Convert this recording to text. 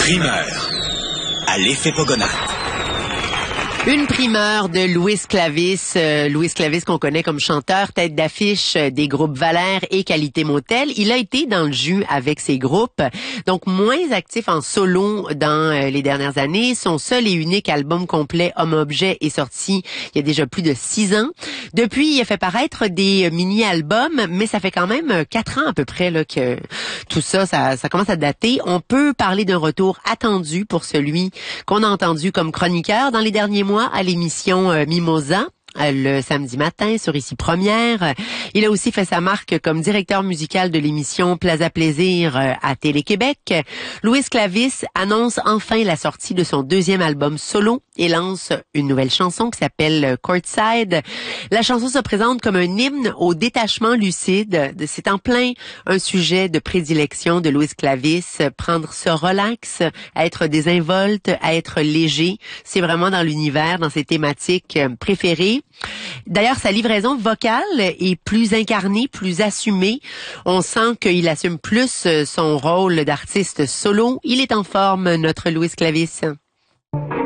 Primeur à l'effet Pogonat. Une primeur de Louis Clavis. Louis Clavis qu'on connaît comme chanteur, tête d'affiche des groupes Valère et Qualité Motel. Il a été dans le jus avec ces groupes, donc moins actif en solo dans les dernières années. Son seul et unique album complet, Homme-Objet, est sorti il y a déjà plus de 6 ans. Depuis, il a fait paraître des mini-albums, mais ça fait quand même 4 ans à peu près là, que tout ça commence à dater. On peut parler d'un retour attendu pour celui qu'on a entendu comme chroniqueur dans les derniers mois à l'émission Mimosa. Le samedi matin sur Ici Première. Il a aussi fait sa marque comme directeur musical de l'émission Plaza Plaisir à Télé-Québec. Louis Clavis annonce enfin la sortie de son 2e album solo et lance une nouvelle chanson qui s'appelle Courtside. La chanson se présente comme un hymne au détachement lucide. C'est en plein un sujet de prédilection de Louis Clavis. Prendre ce relax, à être désinvolte, à être léger. C'est vraiment dans l'univers, dans ses thématiques préférées. D'ailleurs, sa livraison vocale est plus incarnée, plus assumée. On sent qu'il assume plus son rôle d'artiste solo. Il est en forme, notre Louis Clavis.